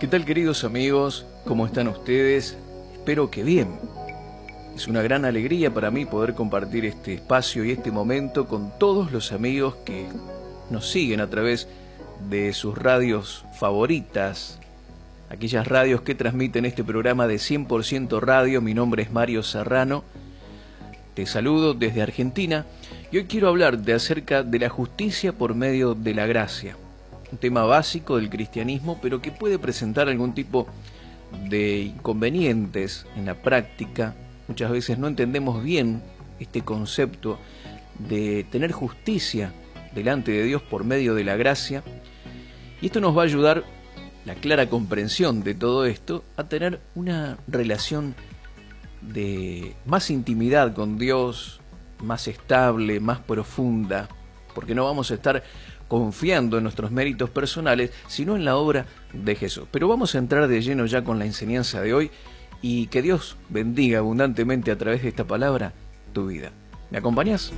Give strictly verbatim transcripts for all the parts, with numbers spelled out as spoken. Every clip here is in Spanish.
¿Qué tal, queridos amigos? ¿Cómo están ustedes? Espero que bien. Es una gran alegría para mí poder compartir este espacio y este momento con todos los amigos que nos siguen a través de sus radios favoritas, aquellas radios que transmiten este programa de cien por ciento Radio. Mi nombre es Mario Serrano, te saludo desde Argentina y hoy quiero hablarte acerca de la justicia por medio de la gracia. Un tema básico del cristianismo, pero que puede presentar algún tipo de inconvenientes en la práctica. Muchas veces no entendemos bien este concepto de tener justicia delante de Dios por medio de la gracia. Y esto nos va a ayudar, la clara comprensión de todo esto, a tener una relación de más intimidad con Dios, más estable, más profunda, porque no vamos a estar confiando en nuestros méritos personales, sino en la obra de Jesús. Pero vamos a entrar de lleno ya con la enseñanza de hoy y que Dios bendiga abundantemente a través de esta palabra tu vida. ¿Me acompañás?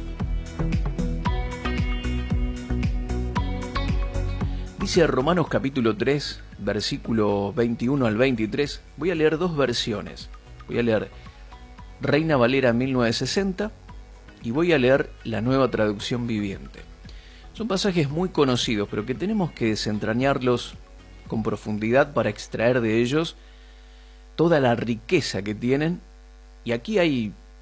Dice Romanos capítulo tres, versículo veintiuno al veintitrés. Voy a leer dos versiones. Voy a leer Reina Valera mil novecientos sesenta y voy a leer la Nueva Traducción Viviente. Son pasajes muy conocidos, pero que tenemos que desentrañarlos con profundidad para extraer de ellos toda la riqueza que tienen. Y aquí hay